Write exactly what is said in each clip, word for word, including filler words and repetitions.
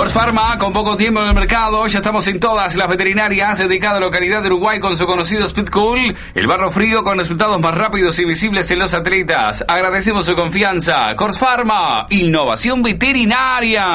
Kors Pharma, con poco tiempo en el mercado, ya estamos en todas las veterinarias de cada localidad de Uruguay con su conocido Speed Cool, el barro frío con resultados más rápidos y visibles en los atletas. Agradecemos su confianza. Kors Pharma, innovación veterinaria.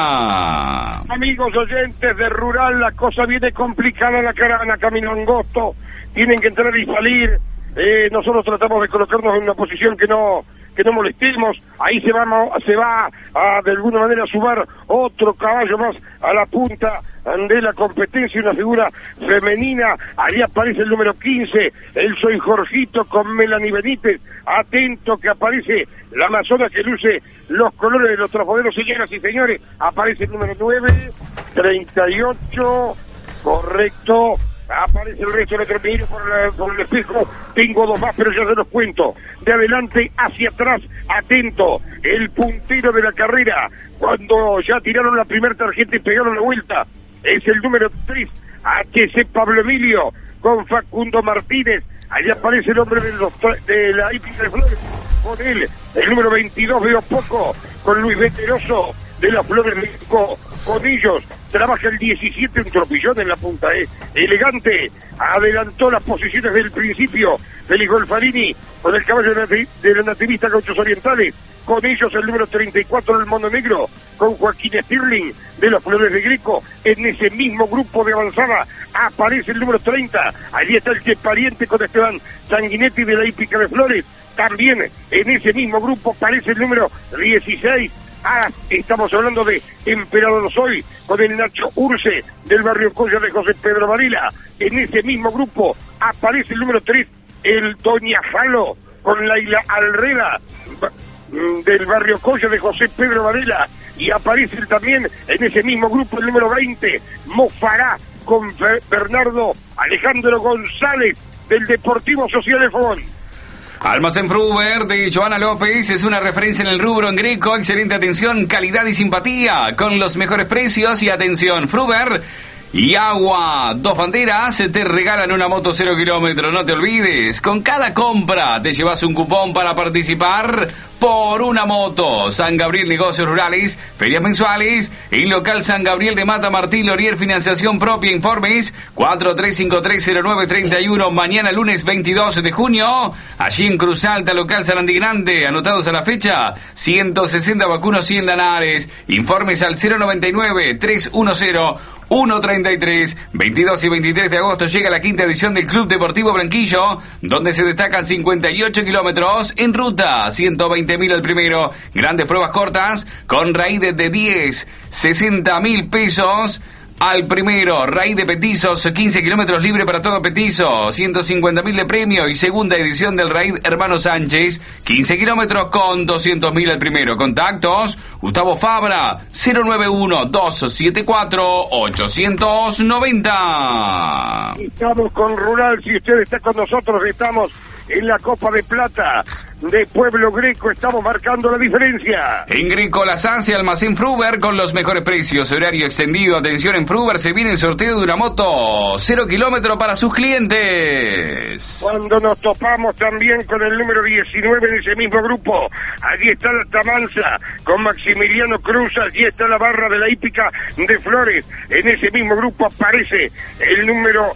Amigos oyentes de Rural, la cosa viene complicada, la carana, camino angosto, tienen que entrar y salir. Eh, nosotros tratamos de colocarnos en una posición que no que no molestemos. Ahí se va se va a de alguna manera sumar otro caballo más a la punta de la competencia, una figura femenina. Ahí aparece el número quince, el Soy Jorgito con Melanie Benítez. Atento que aparece la amazona que luce los colores de los trafoderos, señoras y señores. Aparece el número nueve, treinta y ocho, correcto. Aparece el resto de otro miro por, por el espejo. Tengo dos más, pero ya se los cuento. De adelante hacia atrás, atento. El puntero de la carrera, cuando ya tiraron la primera tarjeta y pegaron la vuelta, es el número tres, H C Pablo Emilio, con Facundo Martínez. Allí aparece el hombre de, los, de la hípica de Flores, con él. El número veintidós, veo poco, con Luis Veteroso, de las Flores de México. Con ellos trabaja el diecisiete, un tropillón en la punta, eh. elegante, adelantó las posiciones del principio Félix Golfarini con el caballo de la nativista Gauchos Orientales. Con ellos el número treinta y cuatro del Mono Negro, con Joaquín Stirling de los Flores de Greco. En ese mismo grupo de avanzada aparece el número treinta, allí está el que pariente con Esteban Sanguinetti de la hípica de Flores. También en ese mismo grupo aparece el número dieciséis. Ah, estamos hablando de Emperador Soy, con el Nacho Urce del barrio Colla de José Pedro Varela. En ese mismo grupo aparece el número tres, el Doña Jalo, con Laila Alreda del barrio Colla de José Pedro Varela. Y aparece también en ese mismo grupo el número veinte, Mofará, con Bernardo Alejandro González del Deportivo Social de Fogón. Almacén Fruber de Joana López es una referencia en el rubro en Greco. Excelente atención, calidad y simpatía con los mejores precios y atención. Fruber y Agua, dos banderas, te regalan una moto cero kilómetros. No te olvides, con cada compra te llevas un cupón para participar por una moto. San Gabriel Negocios Rurales, ferias mensuales, en local San Gabriel de Mata Martín Lorier, financiación propia. Informes cuatro tres cinco tres cero nueve tres uno. Mañana lunes veintidós de junio, allí en Cruz Alta, local Sarandí Grande. Anotados a la fecha, ciento sesenta vacunos y en Lanares. Informes al cero noventa y nueve, trescientos diez, ciento treinta y tres. veintidós y veintitrés de agosto llega la quinta edición del Club Deportivo Blanquillo, donde se destacan cincuenta y ocho kilómetros en ruta, ciento veinte mil al primero. Grandes pruebas cortas con raíces de diez, sesenta mil pesos al primero. Raíz de Petizos, quince kilómetros libre para todo Petizo, ciento cincuenta mil de premio. Y segunda edición del Raíz Hermano Sánchez, quince kilómetros con doscientos mil al primero. Contactos, Gustavo Fabra, cero nueve uno, dos siete cuatro, ocho nueve cero. Estamos con Rural, si usted está con nosotros, estamos en la Copa de Plata de Pueblo Greco, estamos marcando la diferencia. En Greco Las Ansias, Almacén Fruber con los mejores precios, horario extendido. Atención, en Fruber se viene el sorteo de una moto cero kilómetro para sus clientes. Cuando nos topamos también con el número diecinueve de ese mismo grupo, allí está la Tamanza con Maximiliano Cruz, allí está la barra de la hípica de Flores. En ese mismo grupo aparece el número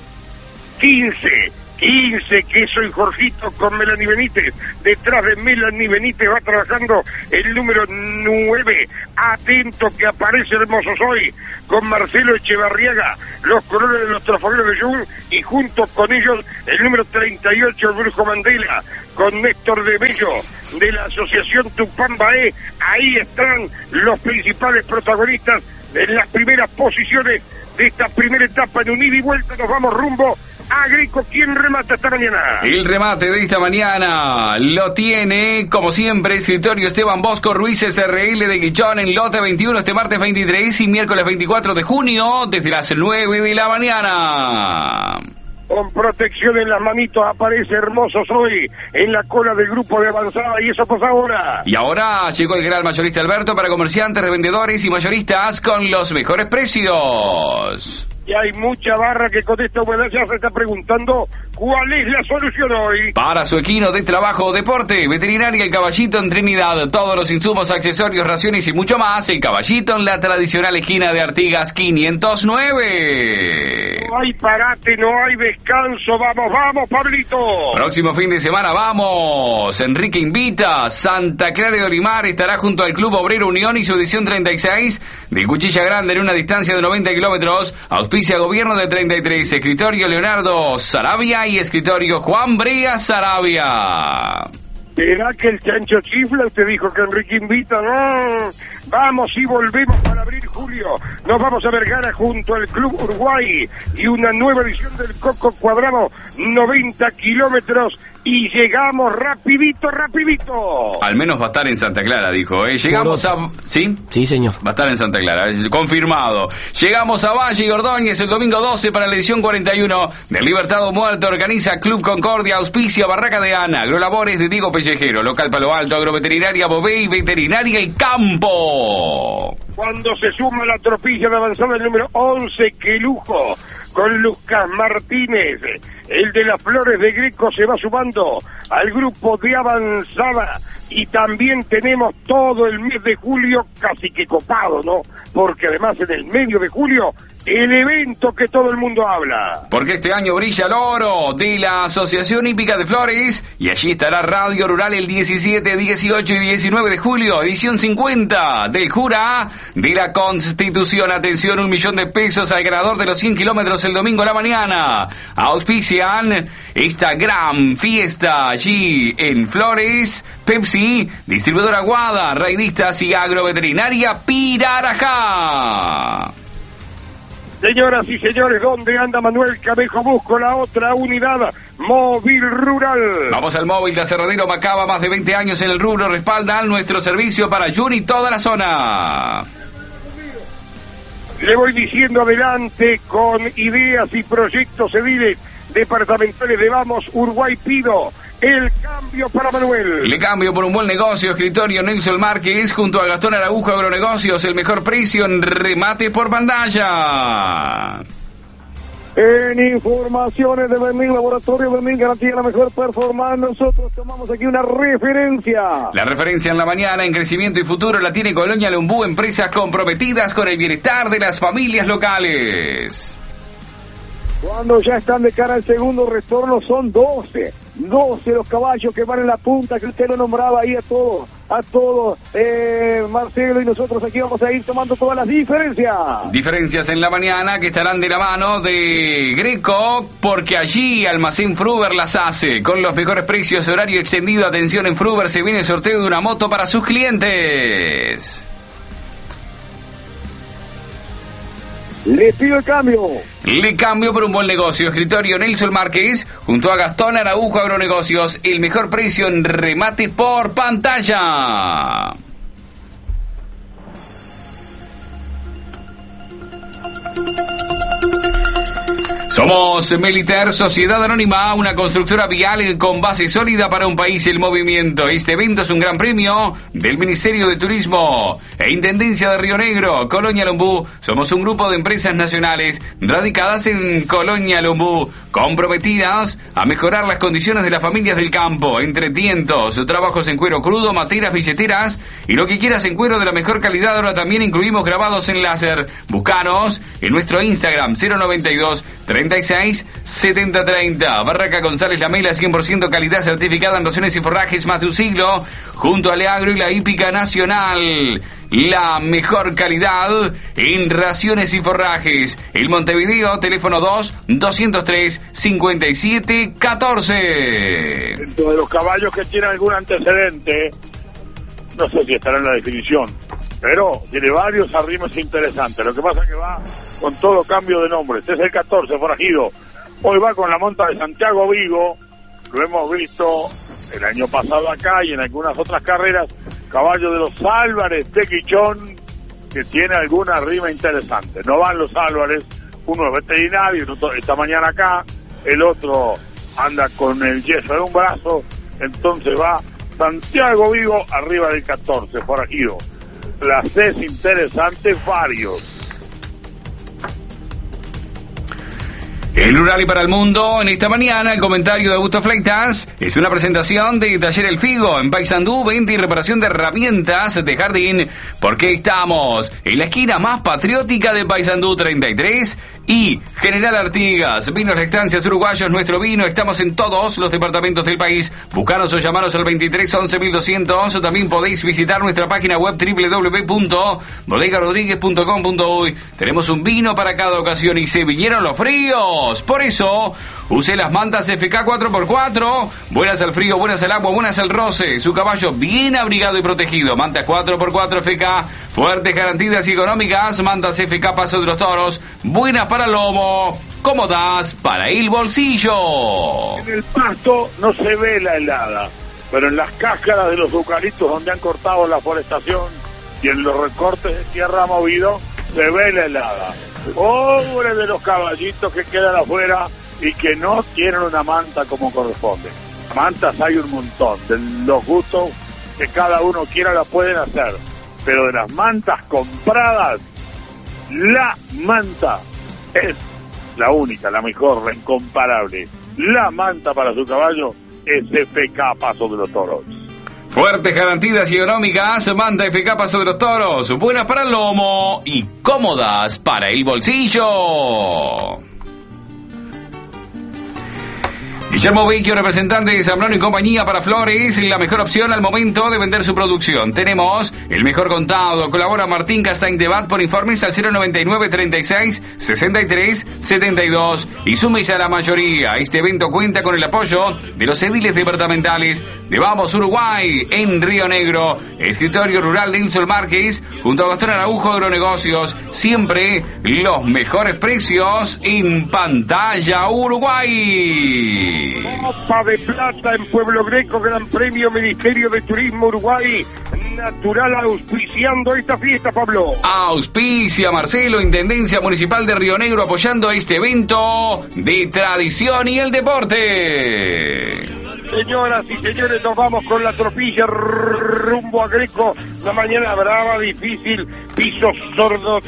quince, quince, que soy Jorgito con Melanie Benítez. Detrás de Melanie Benítez va trabajando el número nueve. Atento que aparece Hermoso Soy con Marcelo Echevarriaga, los colores de los trafogueros de Jun, y junto con ellos el número treinta y ocho, el Brujo Mandela, con Néstor de Bello de la Asociación Tupambaé. Ahí están los principales protagonistas en las primeras posiciones de esta primera etapa. En un ida y vuelta nos vamos rumbo a Greco. ¿Quién remata esta mañana? El remate de esta mañana lo tiene, como siempre, escritorio Esteban Bosco Ruiz S R L de Guichón, en lote veintiuno, este martes veintitrés y miércoles veinticuatro de junio, desde las nueve de la mañana. Con protección en las manitos aparece Hermoso Soy en la cola del grupo de avanzada, y eso pues ahora. Y ahora llegó el gran mayorista Alberto para comerciantes, revendedores y mayoristas con los mejores precios. Y hay mucha barra que con esta humedad ya se está preguntando ¿Cuál es la solución hoy? Para su equino de trabajo o deporte, Veterinaria El Caballito en Trinidad. Todos los insumos, accesorios, raciones y mucho más. El Caballito en la tradicional esquina de Artigas quinientos nueve. No hay parate, no hay descanso. Vamos, vamos, Pablito. Próximo fin de semana vamos. Enrique invita. Santa Clara de Olimar estará junto al Club Obrero Unión y su edición treinta y seis de Cuchilla Grande en una distancia de noventa kilómetros. Auspicia Gobierno de treinta y tres. Escritorio Leonardo Sarabia y escritorio Juan Brea Sarabia. ¿Será que el chancho chifla? Usted dijo que Enrique invita. No, vamos y volvemos para abril, julio. Nos vamos a Vergara junto al Club Uruguay y una nueva edición del Coco Cuadrado, noventa kilómetros. Y llegamos rapidito, rapidito. Al menos va a estar en Santa Clara, dijo. ¿eh? Llegamos a... ¿Sí? Sí, señor. Va a estar en Santa Clara, eh, confirmado. Llegamos a Valle y Ordóñez el domingo doce para la edición cuarenta y uno del Libertado Muerto. Organiza Club Concordia, auspicia Barraca de Ana, Agrolabores de Diego Pellejero, Local Palo Alto, Agroveterinaria Bobé y Veterinaria El Campo. Cuando se suma la tropilla de avanzada el número once, qué lujo, con Lucas Martínez, el de las Flores de Greco se va sumando al grupo de avanzada. Y también tenemos todo el mes de julio casi que copado, ¿no? Porque además en el medio de julio, el evento que todo el mundo habla. Porque este año brilla el oro de la Asociación Hípica de Flores y allí estará Radio Rural el diecisiete, dieciocho y diecinueve de julio, edición cincuenta del Jura de la Constitución. Atención, un millón de pesos al ganador de los cien kilómetros el domingo a la mañana. Auspician esta gran fiesta allí en Flores, Pepsi, distribuidora Guada, Raidistas y Agroveterinaria Pirarajá. Señoras y señores, ¿dónde anda Manuel Camejo? Busco la otra unidad móvil rural. Vamos al móvil de Aserradero Macaba, más de veinte años en el rubro, respaldan nuestro servicio para Juni y toda la zona. Le voy diciendo adelante con ideas y proyectos ediles departamentales de Vamos Uruguay. Pido el cambio para Manuel. Le cambio por un buen negocio. Escritorio Nelson Márquez junto a Gastón Araujo Agronegocios. El mejor precio en remate por pantalla. En informaciones de Berlín, Laboratorio Berlín, garantía la mejor performance. Nosotros tomamos aquí una referencia. La referencia en la mañana en crecimiento y futuro la tiene Colonia Lumbú, empresas comprometidas con el bienestar de las familias locales. Cuando ya están de cara al segundo retorno son doce, doce los caballos que van en la punta, que usted lo nombraba ahí a todos, a todos, eh, Marcelo, y nosotros aquí vamos a ir tomando todas las diferencias. Diferencias en la mañana que estarán de la mano de Greco, porque allí Almacén Fruber las hace, con los mejores precios, horario extendido. Atención, en Fruber se viene el sorteo de una moto para sus clientes. Le pido el cambio. Le cambio por un buen negocio. Escritorio Nelson Márquez junto a Gastón Araujo Agronegocios. El mejor precio en remate por pantalla. Somos Meliter, Sociedad Anónima, una constructora vial con base sólida para un país en movimiento. Este evento es un gran premio del Ministerio de Turismo e Intendencia de Río Negro, Colonia Lumbú. Somos un grupo de empresas nacionales radicadas en Colonia Lumbú, comprometidas a mejorar las condiciones de las familias del campo, entre tientos, trabajos en cuero crudo, materas, billeteras y lo que quieras en cuero de la mejor calidad. Ahora también incluimos grabados en láser. Búscanos en nuestro Instagram cero noventa y dos, treinta y seis, setenta treinta. Barraca González Lamela, cien por ciento calidad certificada en raciones y forrajes, más de un siglo, junto al Agro y la Hípica Nacional. La mejor calidad en raciones y forrajes. El Montevideo, teléfono dos, doscientos tres, cincuenta y siete, catorce. Dentro de los caballos que tienen algún antecedente, no sé si estará en la definición, pero tiene varios arrimes interesantes. Lo que pasa es que va con todo cambio de nombre. Este es el catorce, forajido. Hoy va con la monta de Santiago Vigo. Lo hemos visto el año pasado acá y en algunas otras carreras. Caballo de los Álvarez de Quichón, que tiene alguna rima interesante. No van los Álvarez, uno es veterinario, esta mañana acá, el otro anda con el yeso en un brazo, entonces va Santiago Vigo arriba del catorce, forajido. Places interesantes varios. El Rural y para el Mundo, en esta mañana, el comentario de Augusto Fleitas es una presentación de Taller El Figo en Paysandú, venta y reparación de herramientas de jardín, porque estamos en la esquina más patriótica de Paysandú treinta y tres y General Artigas, Vinos Lactancias Uruguayos, nuestro vino, estamos en todos los departamentos del país. Buscaros o llamaros al veintitrés once mil doscientos, o también podéis visitar nuestra página web doble u doble u doble u punto bodega rodríguez punto com punto uy. Tenemos un vino para cada ocasión y se vinieron los fríos. Por eso, use las mantas F K cuatro por cuatro, buenas al frío, buenas al agua, buenas al roce, su caballo bien abrigado y protegido. Mantas cuatro por cuatro F K, fuertes, garantidas y económicas. Mantas F K Paso de los Toros, buenas para el lomo, cómodas para el bolsillo. En el pasto no se ve la helada, pero en las cáscaras de los eucaliptos donde han cortado la forestación y en los recortes de tierra movido, se ve la helada. Pobre de los caballitos que quedan afuera y que no tienen una manta como corresponde. Mantas hay un montón, de los gustos que cada uno quiera la pueden hacer, pero de las mantas compradas, la manta es la única, la mejor, la incomparable. La manta para su caballo es F K Paso de los Toros. Fuertes, garantidas y económicas, manta F K Paso de los Toros, buenas para el lomo y cómodas para el bolsillo. Guillermo Vecchio, representante de Zambrano y compañía para Flores, la mejor opción al momento de vender su producción. Tenemos el mejor contado. Colabora Martín Castañ de Bat por informes al cero noventa y nueve, treinta y seis, sesenta y tres, setenta y dos y súmese a la mayoría. Este evento cuenta con el apoyo de los ediles departamentales de Vamos Uruguay en Río Negro, Escritorio Rural Nilson Márquez, junto a Gastón Araujo Agronegocios. Siempre los mejores precios en Pantalla Uruguay. Copa de Plata en Pueblo Greco, Gran Premio Ministerio de Turismo Uruguay, Natural auspiciando esta fiesta, Pablo. Auspicia Marcelo, Intendencia Municipal de Río Negro, apoyando este evento de tradición y el deporte. Señoras y señores, nos vamos con la tropilla rumbo a Greco. La mañana brava, difícil, pisos sordos,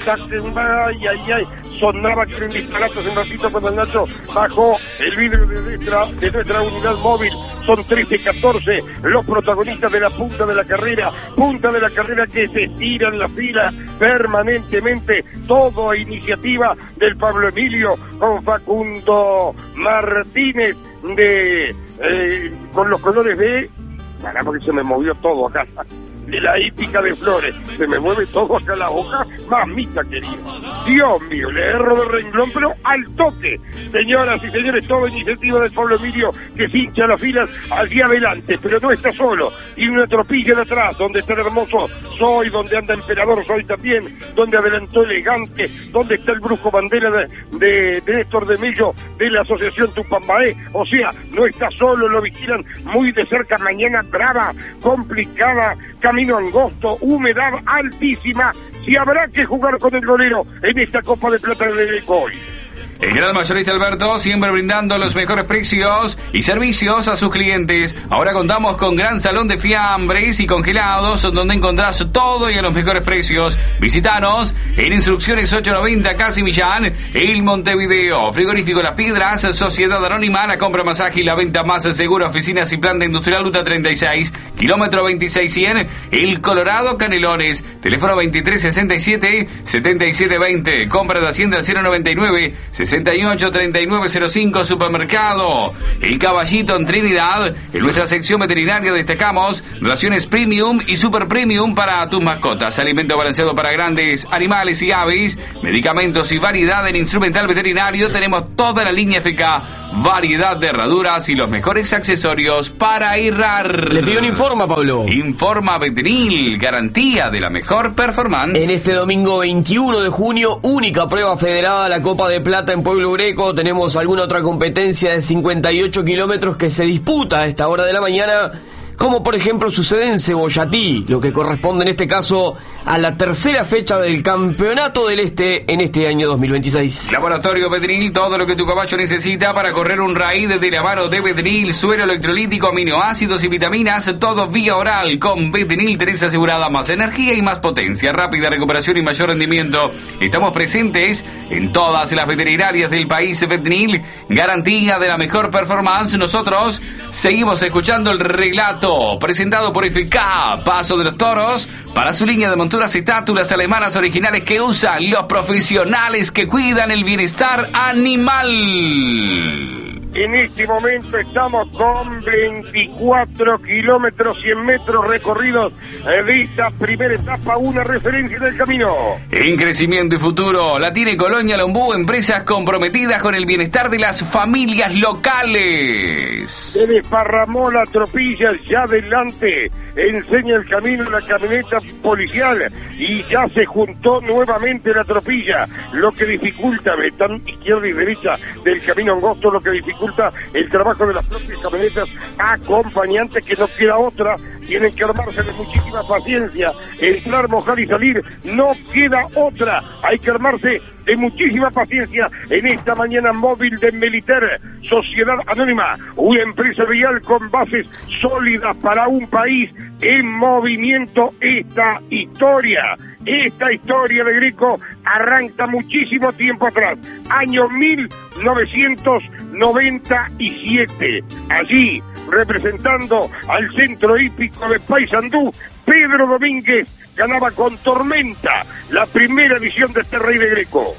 ay, ay, ay. Sonaba que era un disparate hace un ratito cuando el Nacho bajó el vidrio de nuestra, de nuestra unidad móvil. Son trece catorce los protagonistas de la punta de la carrera, punta de la carrera que se estira en la fila permanentemente. Todo a iniciativa del Pablo Emilio con Facundo Martínez de eh, con los colores de... Para porque se me movió todo acá. De la hípica de Flores, se me mueve todo acá la boca, mamita querida. Dios mío, le erro de renglón, pero al toque. Señoras y señores, toda iniciativa del Pablo Emilio que se hincha las filas allí adelante, pero no está solo. Y una tropilla de atrás, donde está el hermoso Soy, donde anda Emperador Soy también, donde adelantó Elegante, donde está el brujo bandera de, de, de Néstor de Mello, de la Asociación Tupambaé. O sea, no está solo, lo vigilan muy de cerca. Mañana brava, complicada, camino angosto, humedad altísima, si habrá que jugar con el golero en esta Copa de Plata de hoy. El gran mayorista Alberto, siempre brindando los mejores precios y servicios a sus clientes. Ahora contamos con gran salón de fiambres y congelados, donde encontrás todo y a los mejores precios. Visítanos en Instrucciones ocho noventa, Casi Millán, el Montevideo. Frigorífico Las Piedras, Sociedad Anónima, la compra más ágil, la venta más segura, oficinas y planta industrial Ruta treinta y seis, kilómetro veintiséis cien, El Colorado, Canelones. Teléfono veintitrés sesenta y siete, setenta y siete veinte. Compra de Hacienda cero noventa y nueve, sesenta y ocho, treinta y nueve cero cinco. Supermercado El Caballito en Trinidad. En nuestra sección veterinaria destacamos raciones premium y super premium para tus mascotas, alimento balanceado para grandes animales y aves, medicamentos y variedad en instrumental veterinario. Tenemos toda la línea F K, variedad de herraduras y los mejores accesorios para errar. Le pido un informa, Pablo. Informa Vetenil, garantía de la mejor performance. En este domingo veintiuno de junio, única prueba federada, la Copa de Plata en Pueblo Greco. Tenemos alguna otra competencia de cincuenta y ocho kilómetros que se disputa a esta hora de la mañana como por ejemplo sucede en Cebollatí, lo que corresponde en este caso a la tercera fecha del Campeonato del Este en este año dos mil veintiséis. Laboratorio Bedril, todo lo que tu caballo necesita para correr un raíz de la mano de Bedril, suero electrolítico, aminoácidos y vitaminas, todo vía oral. Con Bedril tenés asegurada más energía y más potencia, rápida recuperación y mayor rendimiento. Estamos presentes en todas las veterinarias del país. Bedril, garantía de la mejor performance. Nosotros seguimos escuchando el relato presentado por F K, Paso de los Toros, para su línea de monturas y tátulas alemanas originales que usan los profesionales que cuidan el bienestar animal. En este momento estamos con veinticuatro kilómetros, cien metros recorridos de esta primera etapa, una referencia del camino. En crecimiento y futuro, la tiene Colonia Lombú, empresas comprometidas con el bienestar de las familias locales. Se desparramó la tropilla, ya adelante enseña el camino la camioneta policial y ya se juntó nuevamente la tropilla, lo que dificulta, están izquierda y derecha del camino angosto, lo que dificulta el trabajo de las propias camionetas acompañantes, que no queda otra, tienen que armarse de muchísima paciencia, entrar, mojar y salir, no queda otra, hay que armarse de muchísima paciencia en esta mañana móvil de Meliter, Sociedad Anónima, una empresa vial con bases sólidas para un país en movimiento. Esta historia, esta historia de Greco arranca muchísimo tiempo atrás, año mil novecientos noventa y siete, allí representando al centro hípico de Paysandú, Pedro Domínguez ganaba con Tormenta la primera edición de este Rey de Greco.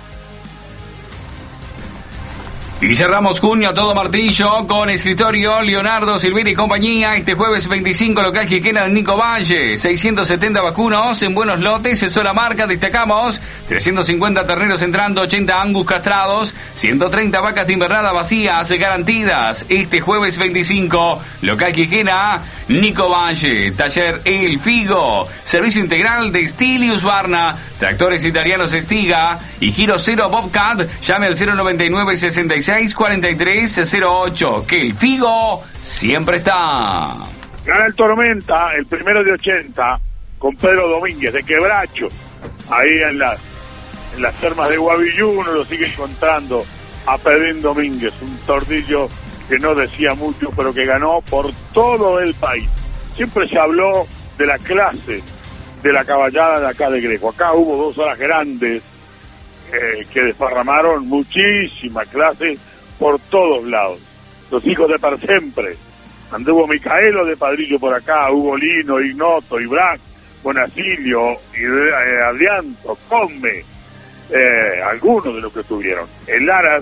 Y cerramos junio todo martillo con escritorio Leonardo Silveri y compañía. Este jueves veinticinco, local Quijena de Nico Valle, seiscientos setenta vacunos en buenos lotes, sola marca. Destacamos trescientos cincuenta terneros entrando, ochenta angus castrados, ciento treinta vacas de invernada vacías garantidas. Este jueves veinticinco, local Quijena, Nico Valle, taller El Figo, servicio integral de Stilius Barna, tractores italianos Estiga y Giro Cero Bobcat. Llame al cero noventa y nueve, sesenta y seis, cuarenta y tres, cero ocho, que el Figo siempre está. Gana el Tormenta, el primero de ochenta, con Pedro Domínguez de Quebracho, ahí en las, en las termas de Guavillú. Uno lo sigue encontrando a Pedrín Domínguez, un tordillo que no decía mucho, pero que ganó por todo el país. Siempre se habló de la clase de la caballada de acá de Greco. Acá hubo dos horas grandes eh, que desparramaron muchísima clase por todos lados. Los hijos de Per Sempre, anduvo Micaelo de Padrillo por acá, Hugo Lino, Ignoto, Ibrac, Bonacilio, y eh, Adrianto, Come, eh, algunos de los que estuvieron. El Aras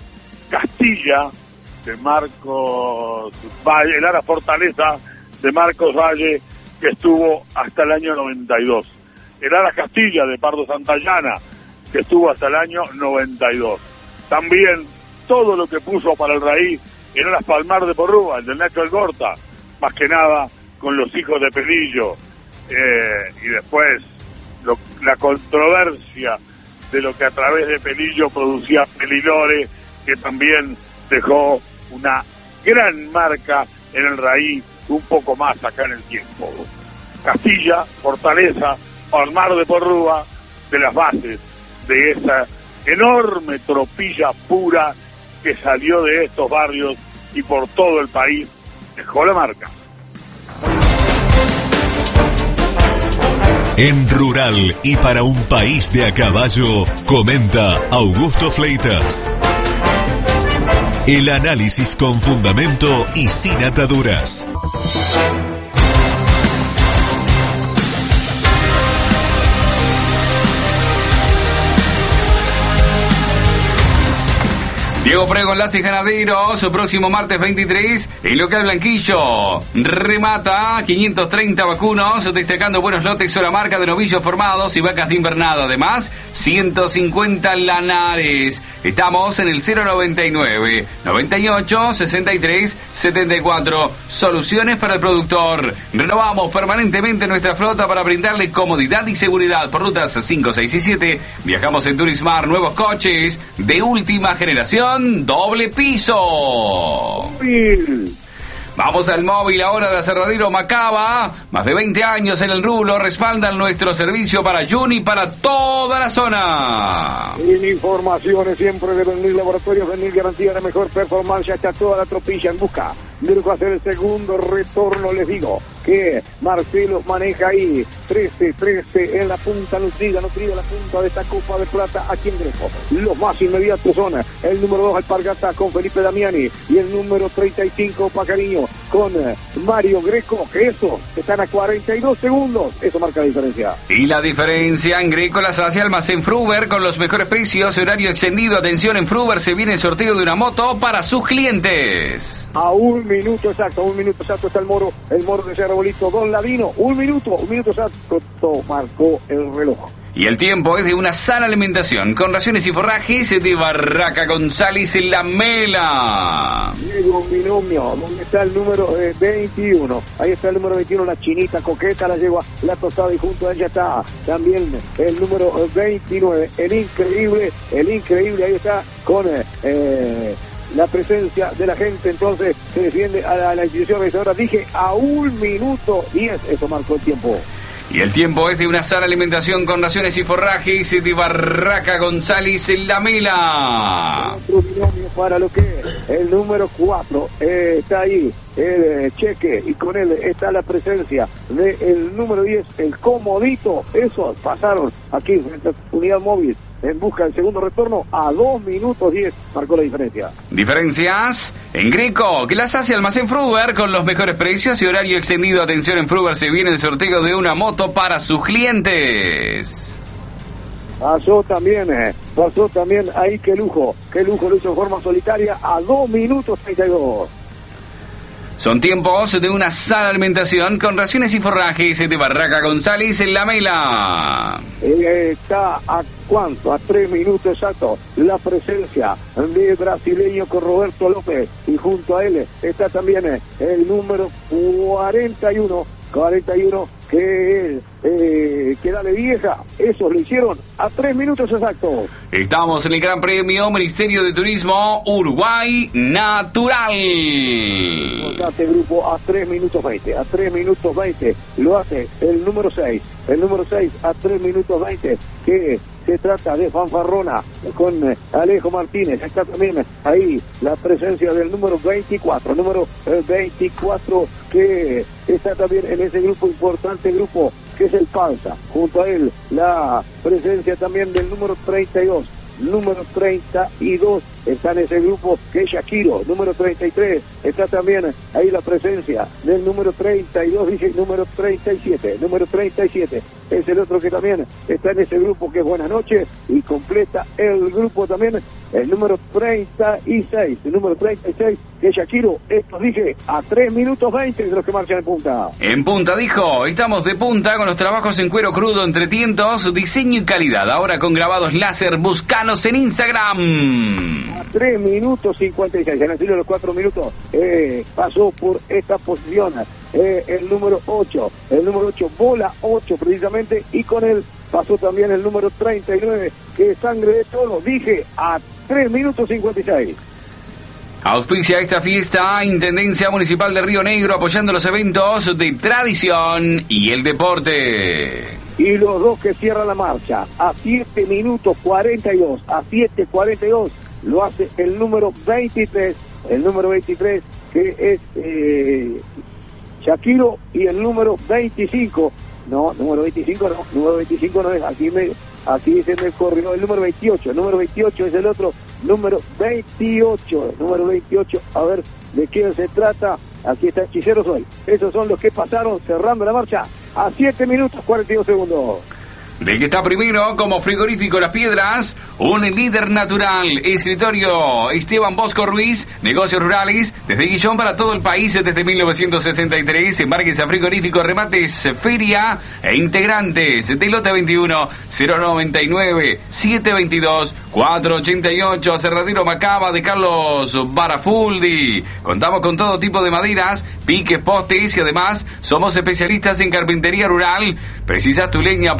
Castilla de Marcos Valle, el Aras Fortaleza de Marcos Valle, que estuvo hasta el año noventa y dos. El Aras Castilla de Pardo Santayana, que estuvo hasta el año noventa y dos. También todo lo que puso para el raíz en Aras Palmar de Porrúa, el del Nacho Algorta, más que nada con los hijos de Pelillo, eh, y después lo, la controversia de lo que a través de Pelillo producía Pelilore, que también dejó una gran marca en el raíz, un poco más acá en el tiempo. Castilla, Fortaleza, Palmar de Porrúa, de las bases de esa enorme tropilla pura que salió de estos barrios y por todo el país dejó la marca. En Rural y para un país de a caballo, comenta Augusto Fleitas. El análisis con fundamento y sin ataduras. Diego Prego, Enlace Ganadero, su próximo martes veintitrés, el local Blanquillo remata quinientos treinta vacunos, destacando buenos lotes, sola marca de novillos formados y vacas de invernada. Además, ciento cincuenta lanares. Estamos en el cero noventa y nueve, noventa y ocho, sesenta y tres, setenta y cuatro. Soluciones para el productor. Renovamos permanentemente nuestra flota para brindarle comodidad y seguridad. Por rutas cinco, seis y siete, viajamos en Turismar, nuevos coches de última generación, doble piso. Vamos al móvil ahora de Aserradero Macaba. Más de veinte años en el rubro respaldan nuestro servicio para Juni y para toda la zona. En informaciones siempre de Benil Laboratorios, Benil garantía la mejor performance. Ya está toda la tropilla en busca de hacer el segundo retorno. Les digo que Marcelo maneja ahí trece trece en la punta, nutrida, nutrida la punta de esta Copa de Plata aquí en Greco. Los más inmediatos son el número dos Alpargata con Felipe Damiani y el número treinta y cinco Pacariño con Mario Greco, que eso están a cuarenta y dos segundos, eso marca la diferencia. Y la diferencia en Greco las hace Almacén Fruber con los mejores precios, horario extendido. Atención, en Fruber se viene el sorteo de una moto para sus clientes. A un minuto exacto, un minuto exacto está el Moro, el Moro de Cerro Bolito, Don Ladino, un minuto, un minuto exacto marcó el reloj. Y el tiempo es de una sana alimentación, con raciones y forrajes de Barraca González en La Mela. Llega un binomio, donde está el número eh, veintiuno. Ahí está el número veintiuno, la chinita coqueta, la yegua, la tostada, y junto a ella está también el número veintinueve, el increíble, el increíble, ahí está con eh, la presencia de la gente. Entonces se defiende a la, a la institución realizadora. Dije a un minuto diez, eso marcó el tiempo. Y el tiempo es de una sana alimentación con raciones y forrajes de Barraca González en La Mela. Otro binomio para lo que es el número cuatro, eh, está ahí el eh, Cheque, y con él está la presencia del número diez, el Comodito. Esos pasaron aquí frente a Unidad Móvil en busca del segundo retorno a dos minutos diez, marcó la diferencia. Diferencias en Greco, que las hace Almacén Fruber con los mejores precios y horario extendido. Atención, en Fruber se viene el sorteo de una moto para sus clientes. Pasó también, eh, pasó también ahí, qué lujo, qué lujo lo hizo en forma solitaria a dos minutos treinta y dos. Son tiempos de una sana alimentación con raciones y forrajes de Barraca González en La Mela. Eh, está a cuánto, a tres minutos exacto, la presencia de brasileño con Roberto López, y junto a él está también el número cuarenta y uno, cuarenta y uno que eh, que dale vieja. Esos lo hicieron a tres minutos exactos. Estamos en el Gran Premio Ministerio de Turismo Uruguay Natural. Este grupo a tres minutos veinte, a tres minutos veinte lo hace el número seis, el número seis a tres minutos veinte, que se trata de Fanfarrona con eh, Alejo Martínez. Está también ahí la presencia del número veinticuatro, número eh, veinticuatro, que está también en ese grupo, importante grupo, que es el Panza. Junto a él la presencia también del número treinta y dos, número treinta y dos está en ese grupo, que es Shakiro. Número treinta y tres está también ahí la presencia del número treinta y dos, dice número treinta y siete, número treinta y siete es el otro que también está en ese grupo, que es Buenas Noches, y completa el grupo también el número treinta y seis, el número treinta y seis, que es Shakiro. Esto dije a tres minutos veinte de los que marchan en punta. En punta, dijo, estamos de punta con los trabajos en cuero crudo, entre tientos, diseño y calidad. Ahora con grabados láser, buscanos en Instagram. A tres minutos cincuenta y seis, en el estilo de los cuatro minutos, eh, pasó por esta posición eh, el número ocho, el número ocho, bola ocho precisamente, y con él pasó también el número treinta y nueve, que es Sangre de Toro. Dije a tres minutos cincuenta y seis. Auspicia esta fiesta Intendencia Municipal de Río Negro, apoyando los eventos de tradición y el deporte. Y los dos que cierran la marcha a siete minutos cuarenta y dos, a siete cuarenta y dos lo hace el número veintitrés, el número veintitrés, que es eh, Shakiro, y el número veinticinco, no, número veinticinco no, número veinticinco no es, aquí me, aquí se me corrió el número veintiocho, el número veintiocho es el otro, número veintiocho, número veintiocho, a ver de quién se trata. Aquí está Hechicero Soy. Esos son los que pasaron cerrando la marcha a siete minutos cuarenta y dos segundos. Del que está primero como Frigorífico Las Piedras, un líder natural. Escritorio Esteban Bosco Ruiz, negocios rurales, desde Guillón para todo el país desde mil novecientos sesenta y tres. Embarques a Frigorífico, remates, feria e integrantes de lote veintiuno, cero noventa y nueve, setecientos veintidós, cuatrocientos ochenta y ocho. Aserradero Macaba de Carlos Barafuldi. Contamos con todo tipo de maderas, piques, postes, y además somos especialistas en carpintería rural. Precisas tu leña para el calefacción,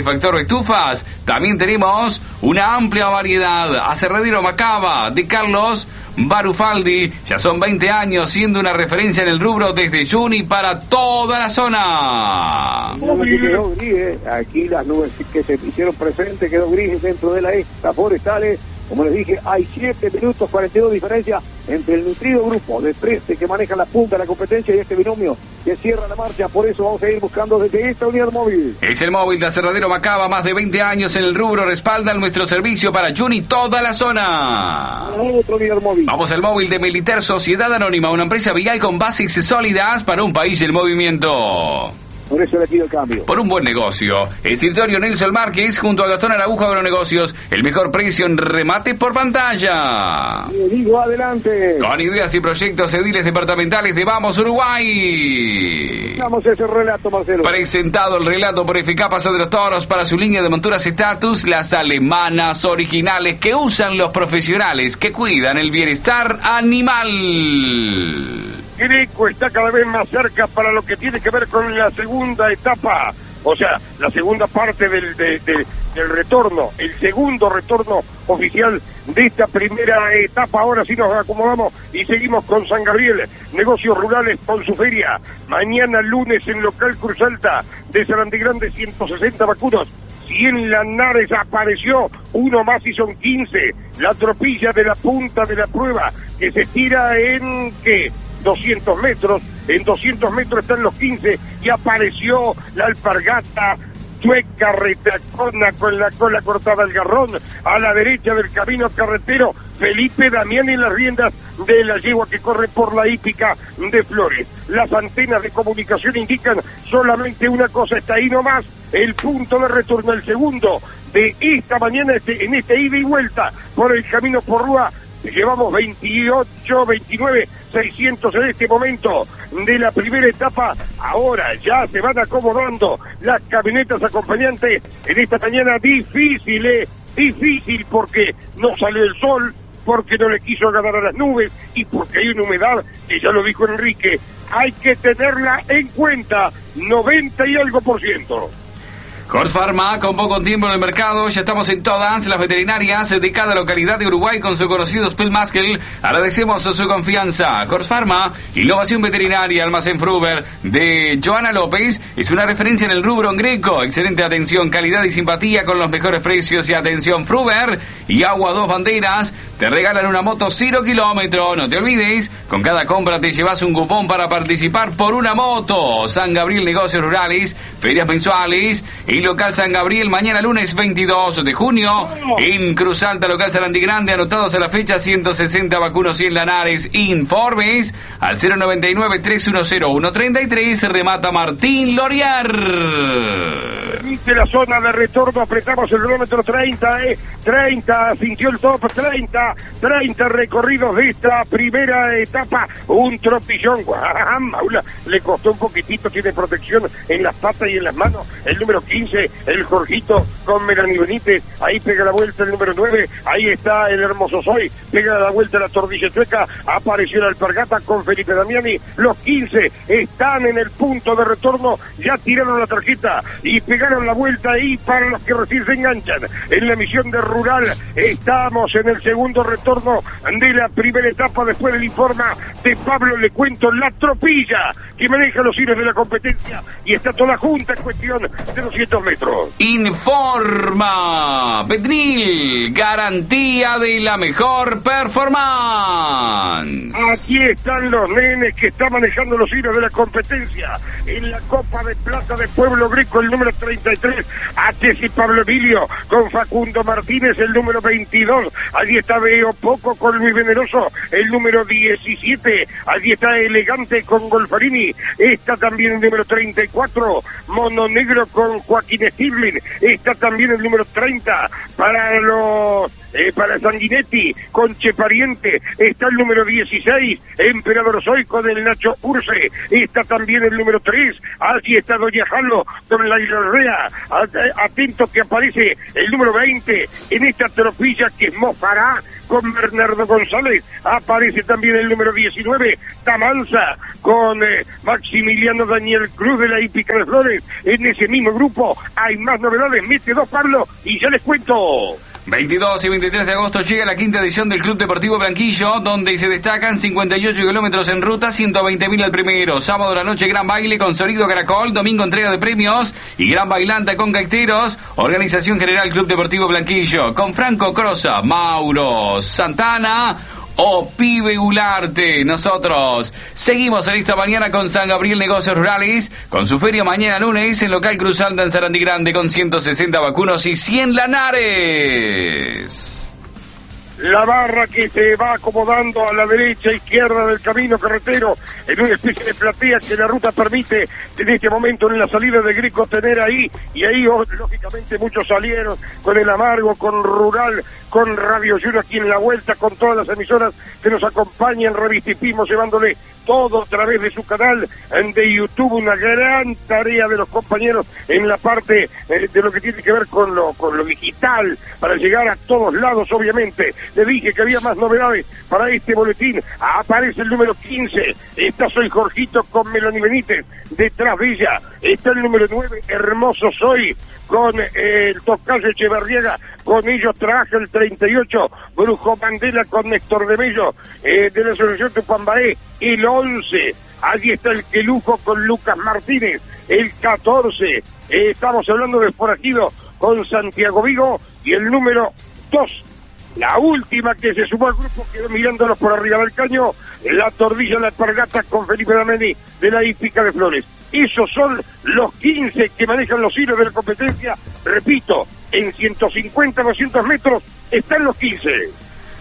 calefactor o estufas, también tenemos una amplia variedad. Aserradero Macaba de Carlos Barufaldi, ya son veinte años siendo una referencia en el rubro desde Juni para toda la zona. Quedó gris, eh. Aquí las nubes que se hicieron presentes quedó gris dentro de la esta forestales. Como les dije, hay siete minutos cuarenta y dos diferencia entre el nutrido grupo de Preste que maneja la punta de la competencia y este binomio que cierra la marcha. Por eso vamos a ir buscando desde esta unidad móvil. Es el móvil de Aserradero Macaba, más de veinte años en el rubro, respaldan nuestro servicio para Juni toda la zona. Otro unidad móvil. Vamos al móvil de Militer Sociedad Anónima, una empresa vial con bases sólidas para un país en movimiento. Por eso le pido el cambio. Por un buen negocio. Escritorio Nelson Márquez junto a Gastón Araújo Agronegocios. El mejor precio en remate por pantalla. Le digo adelante. Con ideas y proyectos ediles departamentales de Vamos Uruguay. Damos ese relato, Marcelo. Presentado el relato por F K Paso de los Toros para su línea de monturas Status, las alemanas originales que usan los profesionales que cuidan el bienestar animal. Greco está cada vez más cerca para lo que tiene que ver con la segunda etapa, o sea, la segunda parte del, de, de, del retorno, el segundo retorno oficial de esta primera etapa. Ahora sí nos acomodamos y seguimos con San Gabriel, negocios rurales con su feria. Mañana lunes en local Cruz Alta de Sarandí Grande, ciento sesenta vacunos. cien Lanares apareció, uno más y son quince. La tropilla de la punta de la prueba que se tira en, ¿qué? doscientos metros, en doscientos metros están los quince y apareció la alpargata chueca retacona con la cola cortada al garrón a la derecha del camino carretero. Felipe Damián en las riendas de la yegua que corre por la hípica de Flores. Las antenas de comunicación indican solamente una cosa, está ahí nomás el punto de retorno, el segundo de esta mañana este, en este ida y vuelta por el camino Porrúa. Llevamos veintiocho, veintinueve, seiscientos en este momento de la primera etapa. Ahora ya se van acomodando las camionetas acompañantes en esta mañana difícil, eh, difícil porque no salió el sol, porque no le quiso ganar a las nubes y porque hay una humedad que ya lo dijo Enrique, hay que tenerla en cuenta, noventa y algo por ciento. Horse Pharma, con poco tiempo en el mercado, ya estamos en todas las veterinarias de cada localidad de Uruguay con su conocido Spell Muscle. Agradecemos su confianza. Horse Pharma, innovación veterinaria, almacén Fruber de Joana López, es una referencia en el rubro en Greco. Excelente atención, calidad y simpatía con los mejores precios y atención. Fruber y Agua Dos Banderas te regalan una moto cero kilómetro. No te olvides, con cada compra te llevas un cupón para participar por una moto. San Gabriel Negocios Rurales, ferias mensuales y local San Gabriel, mañana lunes veintidós de junio, en Cruz Alta, local Sarandí Grande, anotados a la fecha, ciento sesenta vacunos, cien Lanares. Informes al cero noventa y nueve, trescientos uno, treinta y tres, remata Martín Loriar. Permite la zona de retorno, apretamos el kilómetro treinta, eh, treinta, sintió el top, treinta, treinta recorridos de esta primera etapa, un tropillón, Maula, le costó un poquitito, tiene protección en las patas y en las manos, el número quince, el Jorgito con Melanie Benítez, ahí pega la vuelta el número nueve, ahí está el hermoso Soy, pega la vuelta la Tordilla Chueca, apareció la alpargata con Felipe Damiani, los quince están en el punto de retorno, ya tiraron la tarjeta y pegaron la vuelta ahí para los que recién se enganchan en la emisión de Rural. Estamos en el segundo retorno de la primera etapa después del informe de Pablo, le cuento, la tropilla que maneja los hilos de la competencia y está toda junta en cuestión de doscientos metros. Informa Petnil, garantía de la mejor performance. Aquí están los nenes que están manejando los hilos de la competencia en la Copa de Plata de Pueblo Greco, el número treinta y tres, H C Pablo Emilio con Facundo Martínez, el número veintidós, allí está Veo Poco con Luis Veneroso, el número diecisiete, allí está Elegante con Golfarini, está también el número treinta y cuatro, Mono Negro con Joaquín Stirling, está también el número treinta para los eh, para Sanguinetti con Che Pariente, está el número dieciséis, Emperador Zoico del Nacho Urce, está también el número tres, allí está Doña Jalo con la Irrea, atento que aparece el número veinte en esta tropilla que es Mofará, con Bernardo González. Aparece también el número diecinueve, Tamanza, con eh, Maximiliano Daniel Cruz de la Hípica de Flores. En ese mismo grupo hay más novedades. Mete dos, Pablo, y ya les cuento. veintidós y veintitrés de agosto llega la quinta edición del Club Deportivo Blanquillo, donde se destacan cincuenta y ocho kilómetros en ruta, ciento veinte mil al primero. Sábado a la noche, gran baile con sonido caracol. Domingo, entrega de premios y gran bailanta con gaiteros. Organización General Club Deportivo Blanquillo, con Franco Crosa, Mauro Santana o Pibe Ularte. Nosotros seguimos en esta mañana con San Gabriel Negocios Rurales, con su feria mañana lunes en local Cruz Alta en Sarandí Grande, con ciento sesenta vacunos y cien lanares. La barra que se va acomodando a la derecha, izquierda del camino carretero, en una especie de platea que la ruta permite en este momento en la salida de Greco tener ahí, y ahí lógicamente muchos salieron con el Amargo, con Rural, con Radio Juno aquí en la vuelta, con todas las emisoras que nos acompañan, Revistipismo, llevándole todo a través de su canal de YouTube, una gran tarea de los compañeros en la parte eh, de lo que tiene que ver con lo, con lo digital, para llegar a todos lados, obviamente. Le dije que había más novedades para este boletín. Aparece el número quince, está Soy Jorgito con Melanie Benítez, detrás de ella está el número nueve, Hermoso Soy, con eh, el Tocayo Echeverriaga, con ellos trabaja el treinta y ocho, Brujo Mandela con Néstor de Mello, eh, de la Asociación Tupambaé, el once, allí está el Quelujo con Lucas Martínez, el catorce, eh, estamos hablando de Forajido con Santiago Vigo, y el número dos, la última que se sumó al grupo, quedó mirándolos por arriba del caño, la Tordilla, la Alpargata con Felipe Dameni de la Hípica de Flores. Esos son los quince que manejan los hilos de la competencia. Repito, en ciento cincuenta, doscientos metros están los quince.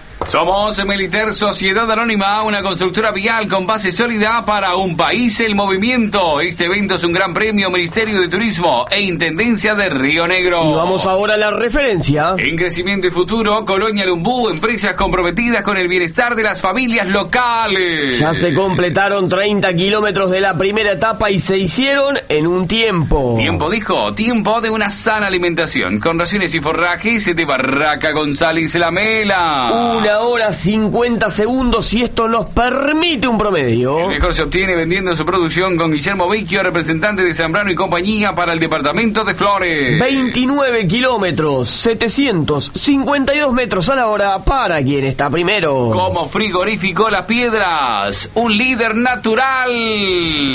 Somos Militer Sociedad Anónima, una constructora vial con base sólida para un país en movimiento. Este evento es un gran premio Ministerio de Turismo e Intendencia de Río Negro. Y vamos ahora a la referencia. En crecimiento y futuro, Colonia Lumbú, empresas comprometidas con el bienestar de las familias locales. Ya se completaron treinta kilómetros de la primera etapa y se hicieron en un tiempo. Tiempo, dijo, tiempo de una sana alimentación, con raciones y forrajes de Barraca González Lamela. Una hora cincuenta segundos, y esto nos permite un promedio. El mejor se obtiene vendiendo su producción con Guillermo Vecchio, representante de Zambrano y compañía para el departamento de Flores. veintinueve kilómetros, setecientos cincuenta y dos metros a la hora para quien está primero. Como Frigorífico Las Piedras, un líder natural.